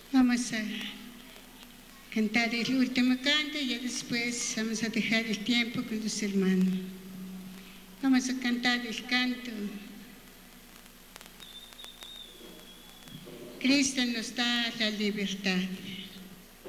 Vamos a cantar el último canto y ya después vamos a dejar el tiempo con los hermanos. Vamos a cantar el canto. Cristo nos da la libertad.